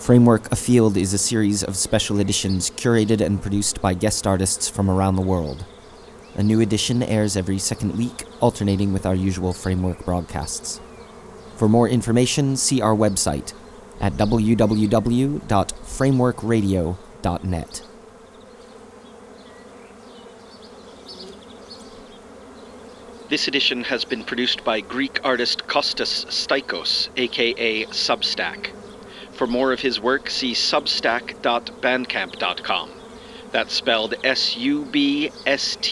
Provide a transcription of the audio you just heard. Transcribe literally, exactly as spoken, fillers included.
Framework Afield is a series of special editions curated and produced by guest artists from around the world. A new edition airs every second week, alternating with our usual Framework broadcasts. For more information, see our website at w w w dot framework radio dot net. This edition has been produced by Greek artist Kostas Staikos, aka Substack. For more of his work, see substack dot bandcamp dot com. That's spelled S U B S T